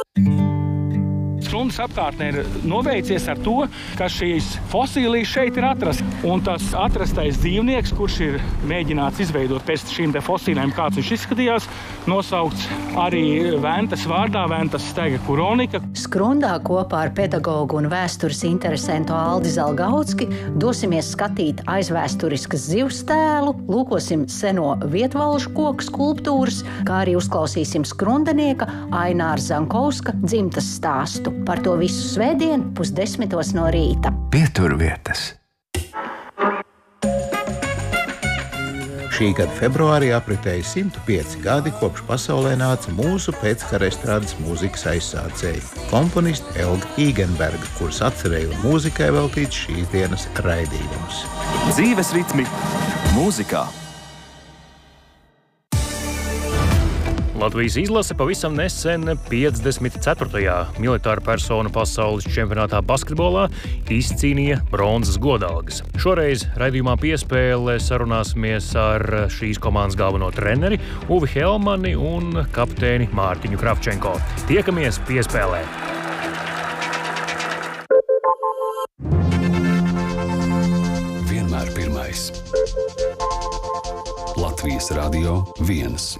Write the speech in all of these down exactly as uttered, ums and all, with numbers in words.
Skrundas apkārtnē ir noveicies ar to, ka šīs fosilijas šeit ir atrastas. Un tas atrastais dzīvnieks, kurš ir mēģināts izveidot pēc šīm te fosilēm, kāds viņš izskatījās, nosaukts arī Ventas vārdā, Ventas stega kuronika. Skrundā kopā ar pedagogu un vēstures interesentu Aldi Zalgautski dosimies skatīt aizvēsturiskas zivs tēlu, lūkosim seno vietvalžu koku skulptūras, kā arī uzklausīsim skrundanieka Aināra Zankovska dzimtas stāstu. Par to visu svētdien pusdesmitos no rīta. Pieturvietas. Šī gada februārī apritēja simt pieci gadi, kopš pasaulē nāca mūsu pēckara estrādes mūzikas aizsācēji – komponiste Elga Īgenberga, kuras atcerēja un mūzikai veltīts šīs dienas raidījums. Dzīves ritmi mūzikā. Latvijas izlase pavisam nesen piecdesmit ceturtajā militāru personu pasaules čempionātā basketbolā izcīnīja bronzas godalgas. Šoreiz raidījumā Piespēle sarunāsimies ar šīs komandas galveno treneri Uvi Helmani un kapteini Mārtiņu Kravčenko. Tiekamies Piespēlē! Vienmēr pirmais. Latvijas radio viens.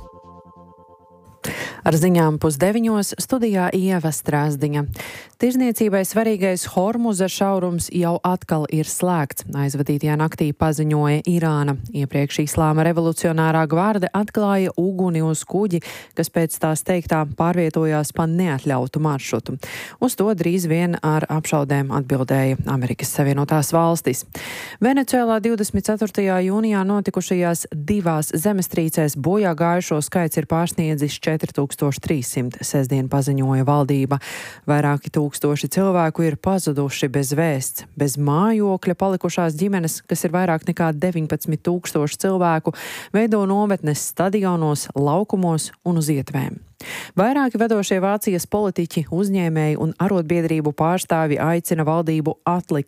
Ar ziņām pusdeviņos studijā Ieva Strāzdiņa. Tirzniecībai svarīgais Hormuza šaurums jau atkal ir slēgts. Aizvadītajā naktī paziņoja Irāna. Iepriekš Islāma revolucionārā gvarde atklāja uguni uz kuģi, kas pēc tās teiktā pārvietojās pa neatļautu maršrutu. Uz to drīz vien ar apšaudēm atbildēja Amerikas Savienotās valstis. Venecuēlā divdesmit ceturtajā jūnijā notikušajās divās zemestrīcēs bojā gājušo skaits ir pārsniedzis četri tūkstoši trīs simti, sestdien paziņoja valdība. Vairāki tūkstoši cilvēku ir pazuduši bez vēsts. Bez mājokļa palikušās ģimenes, kas ir vairāk nekā deviņpadsmit tūkstoši cilvēku, veido nometnes stadionos, laukumos un uz ietvēm. Vairāki vedošie Vācijas politiķi, uzņēmēji un arotbiedrību pārstāvi aicina valdību atlikt